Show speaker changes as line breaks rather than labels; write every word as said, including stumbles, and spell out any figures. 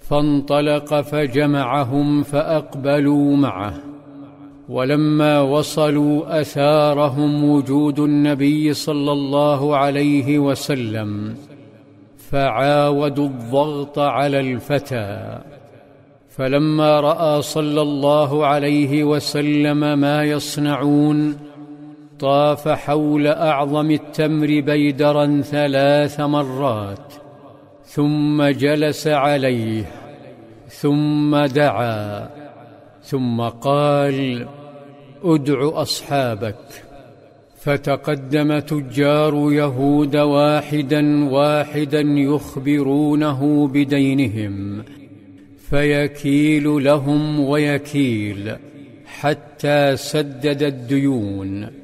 فانطلق فجمعهم فأقبلوا معه. ولما وصلوا أثارهم وجود النبي صلى الله عليه وسلم، فعاودوا الضغط على الفتى. فلما رأى صلى الله عليه وسلم ما يصنعون، طاف حول أعظم التمر بيدرا ثلاث مرات، ثم جلس عليه، ثم دعا، ثم قال: ادع أصحابك. فتقدم تجار يهود واحدا واحدا يخبرونه بدينهم، فيكيل لهم ويكيل حتى سدد الديون.